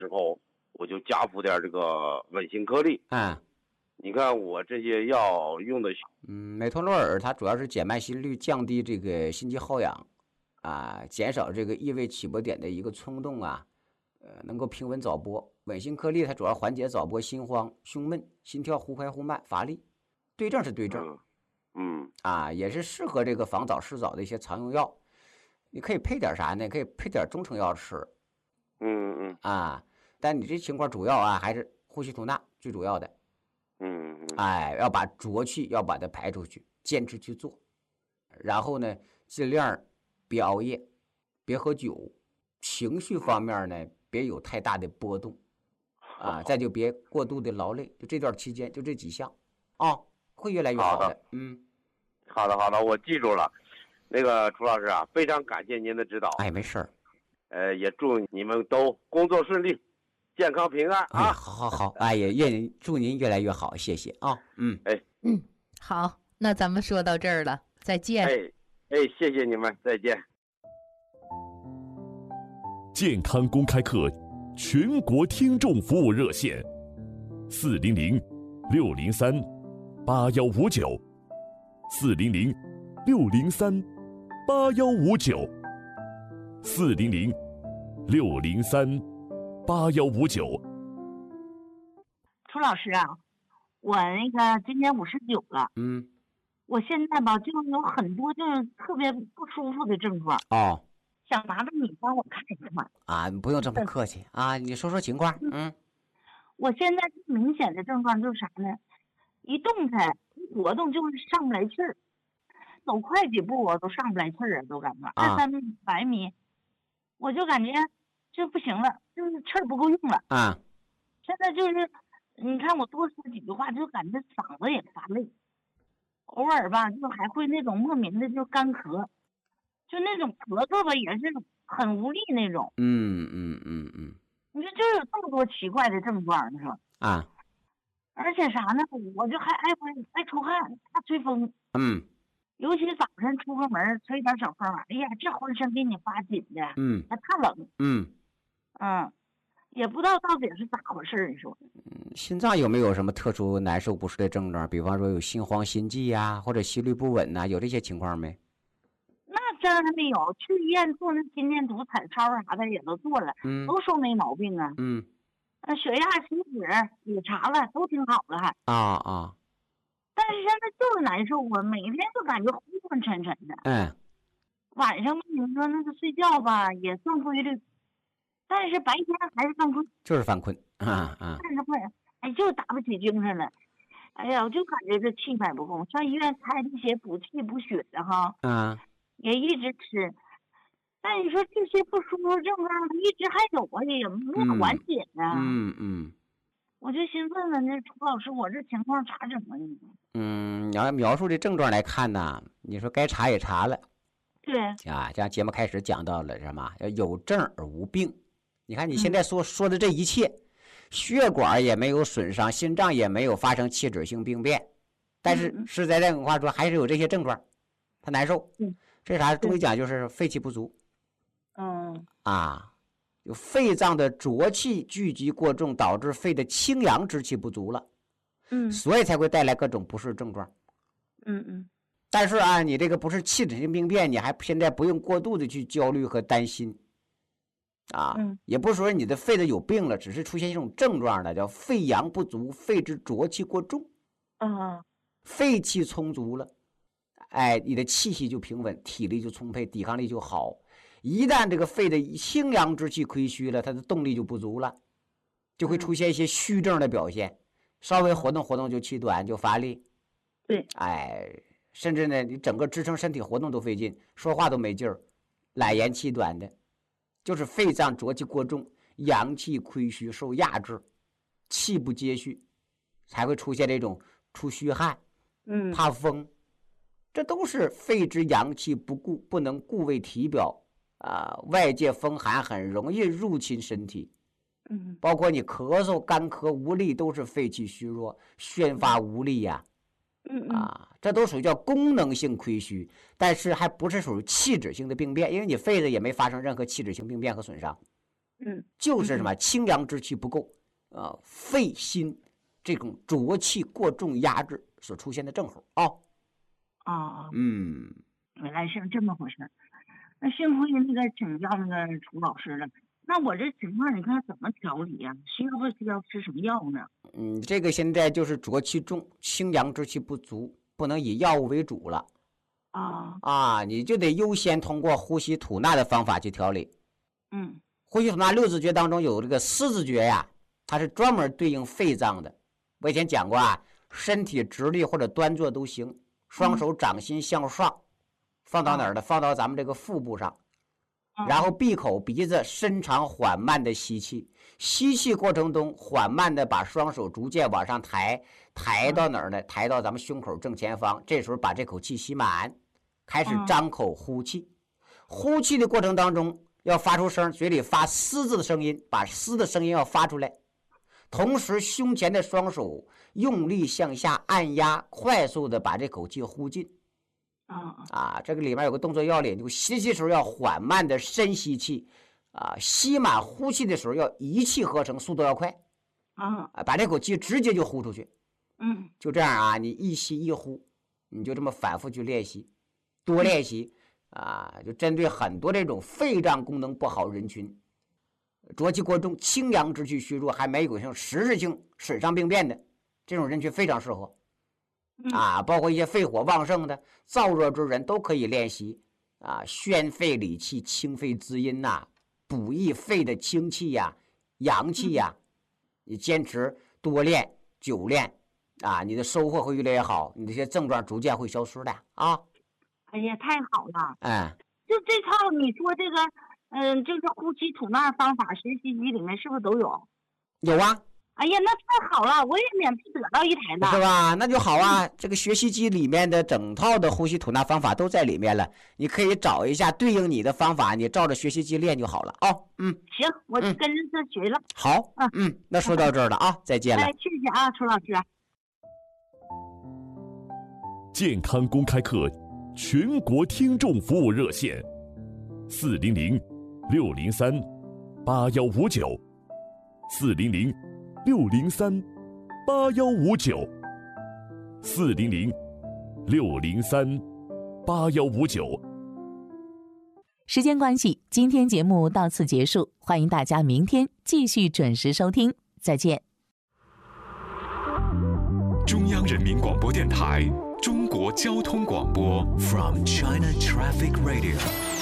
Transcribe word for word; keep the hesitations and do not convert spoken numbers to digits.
之后，我就加服点这个稳心颗粒。 嗯， 你看我这些药用的， 嗯，美托诺尔它主要是减慢心率，降低这个心肌耗氧，啊，减少这个异位起搏点的一个冲动啊，呃，能够平稳早搏。稳心颗粒它主要缓解早搏心慌、胸闷、心跳忽快忽慢、乏力。对症是对症， 嗯，嗯啊，也是适合这个防早释早的一些常用药。你可以配点啥呢？可以配点中成药吃， 嗯嗯啊，但你这情况主要啊还是呼吸吐纳最主要的。 嗯嗯， 哎，要把浊气要把它排出去，坚持去做。然后呢，尽量别熬夜，别喝酒，情绪方面呢别有太大的波动，啊，再就别过度的劳累。就这段期间，就这几项啊，会越来越好的。 好的嗯， 好的好的，我记住了。那个楚老师啊，非常感谢您的指导。 哎，没事儿。 呃，也祝你们都工作顺利，健康平安哎， 啊！ 好好好，哎，也愿祝您越来越好，谢谢啊。嗯， 哎嗯，好，那咱们说到这儿了，再见。 哎哎，谢谢你们，再见。 健康公开课全国听众服务热线：四零零六零三八幺五九，四零零六零三八幺五九，四零零六零三八幺五九。 楚老师啊，我那个今年五十九了， 嗯， 我现在吧就有很多就是特别不舒服的症状， 哦， 想麻烦你帮我看一看。 啊，你不用这么客气啊，你说说情况。嗯， 我现在最明显的症状就是啥呢？一动弹一活动就是上不来气儿，走快几步我都上不来气儿啊，都感觉二三百米，我就感觉就不行了，就是气儿不够用了。 啊， 现在就是你看我多说几句话，就感觉嗓子也发累，偶尔吧就还会那种莫名的就干咳，就那种咳嗽吧也是很无力那种。 嗯嗯嗯嗯， 你说就有这么多奇怪的症状，你说啊， 而且啥呢？我就还爱会爱出汗，爱吹风， 嗯尤其早晨出个门吹点小风，哎呀，这浑身给你发紧的， 嗯还怕冷， 嗯， 嗯，也不知道到底是咋回事你说？ 心脏有没有什么特殊难受不适的症状？比方说有心慌、心悸呀、或者心律不稳呐、有这些情况没？ 那真还没有，去医院做那心电图、彩超啥的也都做了， 嗯都说没毛病啊。 嗯那血压、血脂也查了，都挺好的还。 啊啊， 但是现在就是难受啊，每天就感觉昏昏沉沉的。 嗯晚上吧，你说那个睡觉吧也算规律，但是白天还是犯困， 就是犯困啊啊， 但是会，哎，就打不起精神来。哎呀，我就感觉这气脉不够，上医院开那些补气补血的哈， 啊， 也一直吃。但你说这些不舒服症状一直还有啊，也没有缓解呢。 嗯嗯我就寻问问那楚老师，我这情况咋整啊？你说？ 嗯，你要描述这症状来看呢，你说该查也查了对， 啊，像节目开始讲到了什么？要有症而无病。你看你现在说、嗯、说的这一切，血管也没有损伤，心脏也没有发生器质性病变，但是实在这种话说，还是有这些症状，他难受。 嗯， 这啥？中医讲就是肺气不足。 嗯啊，就肺脏的浊气聚集过重，导致肺的清阳之气不足了。 嗯， 所以才会带来各种不适症状。 嗯嗯。 但是啊，你这个不是器质性病变，你还现在不用过度的去焦虑和担心。啊， 嗯， 也不是说你的肺子有病了，只是出现一种症状了，叫肺阳不足，肺之浊气过重。 啊， 肺气充足了，哎，你的气息就平稳，体力就充沛，抵抗力就好。一旦这个肺的清阳之气亏虚了，它的动力就不足了，就会出现一些虚症的表现，稍微活动活动就气短，就乏力。 对， 哎，甚至呢，你整个支撑身体活动都费劲，说话都没劲儿，懒言气短的，就是肺脏浊气过重，阳气亏虚，受压制，气不接续，才会出现这种出虚汗， 嗯， 怕风，这都是肺之阳气不固，不能固为体表。啊、呃，外界风寒很容易入侵身体， 嗯， 包括你咳嗽、干咳、无力，都是肺气虚弱、宣发无力呀、 啊，嗯啊，这都属于叫功能性亏虚，但是还不是属于器质性的病变，因为你肺子也没发生任何器质性病变和损伤， 嗯， 就是什么清阳之气不够啊、呃，肺心这种浊气过重压制所出现的症候啊。 啊， 嗯， 原来是这么回事。那幸亏那个请教那个楚老师了。那我这情况你看怎么调理呀、啊？需要不需要吃什么药呢？ 嗯，这个现在就是浊气重，清阳之气不足，不能以药物为主了。 啊啊，你就得优先通过呼吸吐纳的方法去调理。 嗯， 呼吸吐纳六字诀当中有这个四字诀呀，它是专门对应肺脏的。我以前讲过啊，身体直立或者端坐都行，双手掌心向上，放到哪儿呢？放到咱们这个腹部上。然后闭口鼻子深长缓慢的吸气，吸气过程中缓慢的把双手逐渐往上抬，抬到哪儿呢？抬到咱们胸口正前方。这时候把这口气吸满，开始张口呼气。呼气的过程当中要发出声，嘴里发嘶字的声音，把嘶的声音要发出来。同时胸前的双手用力向下按压，快速的把这口气呼进。啊，这个里面有个动作要领，就吸气的时候要缓慢的深吸气，啊，吸满呼气的时候要一气呵成，速度要快，啊，把这口气直接就呼出去， 嗯， 就这样啊，你一吸一呼，你就这么反复去练习，多练习啊，就针对很多这种肺脏功能不好人群，浊气过重、清阳之气虚弱，还没有像实质性水上病变的这种人群非常适合。啊，包括一些肺火旺盛的燥热之人都可以练习啊，宣肺理气、清肺滋阴呐、啊，补益肺的清气呀、啊、阳气呀、啊。你坚持多练、久练啊，你的收获会越来越好，你这些症状逐渐会消失的啊。 哎呀，太好了！ 哎， 就这套你说这个，嗯、呃，就是呼吸吐纳方法，学习机里面是不是都有？ 有啊。 哎呀，那太好了，我也免费得到一台呢， 是吧？那就好啊，这个学习机里面的整套的呼吸吐纳方法都在里面了，你可以找一下对应你的方法，你照着学习机练就好了哦。嗯， 行，我跟着这学了。 好，嗯嗯，那说到这儿了啊，再见了。 哎，谢谢啊，楚老师。 健康公开课全国听众服务热线：四零零六零三八幺五九，四零零六零三八幺五九，四零零六零三八幺五九。 时间关系，今天节目到此结束，欢迎大家明天继续准时收听，再见。 中央人民广播电台中国交通广播 From China Traffic Radio。